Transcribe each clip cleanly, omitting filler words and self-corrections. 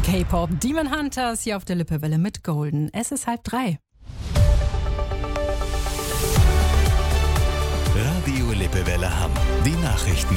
K-Pop Demon Hunters hier auf der Lippewelle mit Golden. Es ist 2:30. Radio Lippewelle Hamm. Die Nachrichten.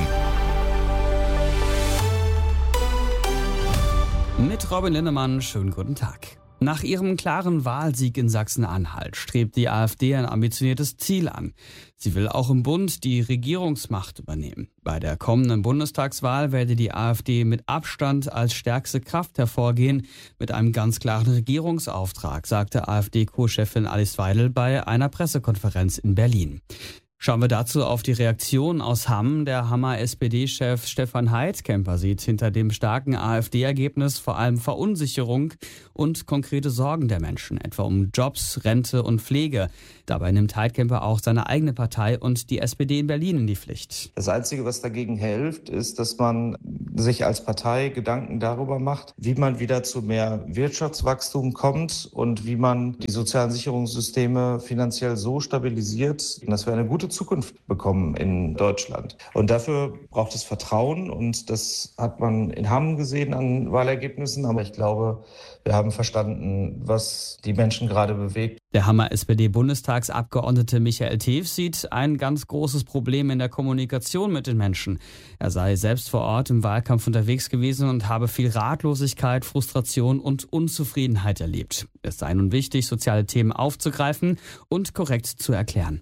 Mit Robin Linnemann, schönen guten Tag. Nach ihrem klaren Wahlsieg in Sachsen-Anhalt strebt die AfD ein ambitioniertes Ziel an. Sie will auch im Bund die Regierungsmacht übernehmen. Bei der kommenden Bundestagswahl werde die AfD mit Abstand als stärkste Kraft hervorgehen, mit einem ganz klaren Regierungsauftrag, sagte AfD-Co-Chefin Alice Weidel bei einer Pressekonferenz in Berlin. Schauen wir dazu auf die Reaktion aus Hamm. Der Hammer SPD-Chef Stefan Heidkamper sieht hinter dem starken AfD-Ergebnis vor allem Verunsicherung und konkrete Sorgen der Menschen, etwa um Jobs, Rente und Pflege. Dabei nimmt Heidkamper auch seine eigene Partei und die SPD in Berlin in die Pflicht. Das Einzige, was dagegen hilft, ist, dass man sich als Partei Gedanken darüber macht, wie man wieder zu mehr Wirtschaftswachstum kommt und wie man die sozialen Sicherungssysteme finanziell so stabilisiert, dass wir eine gute Zukunft bekommen in Deutschland. Und dafür braucht es Vertrauen und das hat man in Hamm gesehen an Wahlergebnissen. Aber ich glaube, wir haben verstanden, was die Menschen gerade bewegt. Der Hammer SPD-Bundestagsabgeordnete Michael Tews sieht ein ganz großes Problem in der Kommunikation mit den Menschen. Er sei selbst vor Ort im Wahlkampf unterwegs gewesen und habe viel Ratlosigkeit, Frustration und Unzufriedenheit erlebt. Es sei nun wichtig, soziale Themen aufzugreifen und korrekt zu erklären.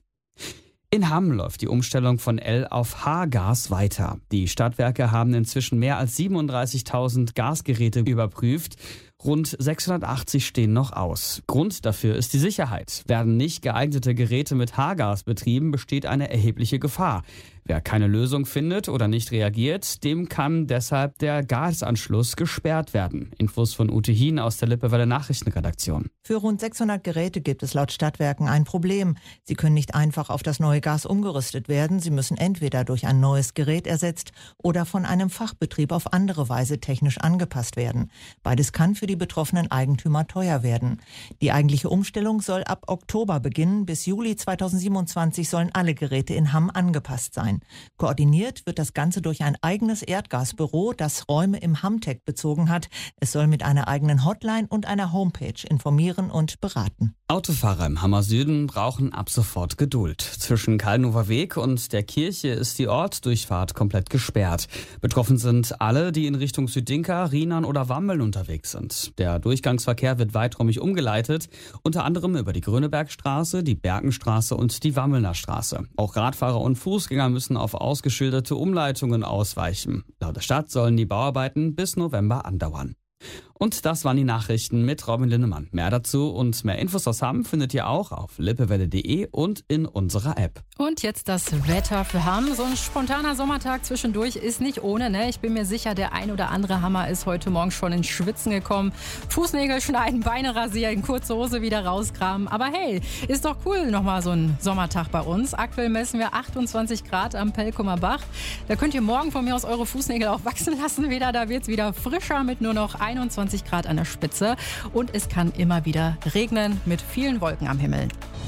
In Hamm läuft die Umstellung von L auf H-Gas weiter. Die Stadtwerke haben inzwischen mehr als 37.000 Gasgeräte überprüft. Rund 680 stehen noch aus. Grund dafür ist die Sicherheit. Werden nicht geeignete Geräte mit H-Gas betrieben, besteht eine erhebliche Gefahr. Wer keine Lösung findet oder nicht reagiert, dem kann deshalb der Gasanschluss gesperrt werden. Infos von Ute Hien aus der Lippewelle Nachrichtenredaktion. Für rund 600 Geräte gibt es laut Stadtwerken ein Problem. Sie können nicht einfach auf das neue Gas umgerüstet werden. Sie müssen entweder durch ein neues Gerät ersetzt oder von einem Fachbetrieb auf andere Weise technisch angepasst werden. Beides kann für die betroffenen Eigentümer teuer werden. Die eigentliche Umstellung soll ab Oktober beginnen. Bis Juli 2027 sollen alle Geräte in Hamm angepasst sein. Koordiniert wird das Ganze durch ein eigenes Erdgasbüro, das Räume im Hammtech bezogen hat. Es soll mit einer eigenen Hotline und einer Homepage informieren und beraten. Autofahrer im Hammer Süden brauchen ab sofort Geduld. Zwischen Kallenhofer Weg und der Kirche ist die Ortsdurchfahrt komplett gesperrt. Betroffen sind alle, die in Richtung Südinka, Rienan oder Wammeln unterwegs sind. Der Durchgangsverkehr wird weiträumig umgeleitet, unter anderem über die Grönebergstraße, die Berkenstraße und die Wammelner Straße. Auch Radfahrer und Fußgänger müssen auf ausgeschilderte Umleitungen ausweichen. Laut der Stadt sollen die Bauarbeiten bis November andauern. Und das waren die Nachrichten mit Robin Linnemann. Mehr dazu und mehr Infos aus Hamm findet ihr auch auf lippewelle.de und in unserer App. Und jetzt das Wetter für Hamm. So ein spontaner Sommertag zwischendurch ist nicht ohne, ne? Ich bin mir sicher, der ein oder andere Hammer ist heute Morgen schon ins Schwitzen gekommen. Fußnägel schneiden, Beine rasieren, kurze Hose wieder rauskramen. Aber hey, ist doch cool, nochmal so ein Sommertag bei uns. Aktuell messen wir 28 Grad am Pelkumer Bach. Da könnt ihr morgen von mir aus eure Fußnägel auch wachsen lassen wieder. Da wird's wieder frischer mit nur noch 21 Grad an der Spitze. Und es kann immer wieder regnen mit vielen Wolken am Himmel.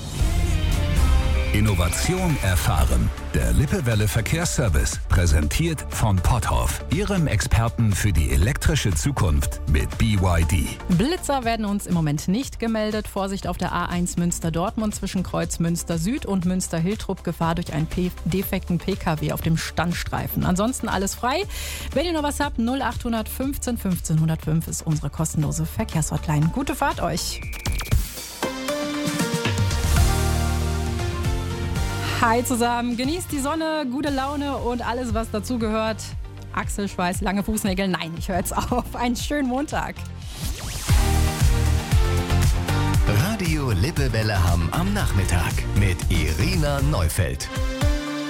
Innovation erfahren. Der Lippewelle Verkehrsservice, präsentiert von Potthoff, Ihrem Experten für die elektrische Zukunft mit BYD. Blitzer werden uns im Moment nicht gemeldet. Vorsicht auf der A1 Münster-Dortmund zwischen Kreuz Münster Süd und Münster-Hiltrup. Gefahr durch einen defekten PKW auf dem Standstreifen. Ansonsten alles frei. Wenn ihr noch was habt, 0800 15 15 105 ist unsere kostenlose Verkehrshotline. Gute Fahrt euch! Hi zusammen, genießt die Sonne, gute Laune und alles, was dazugehört. Achselschweiß, lange Fußnägel, nein, ich höre jetzt auf. Einen schönen Montag. Radio Lippewelle Hamm am Nachmittag mit Irina Neufeld.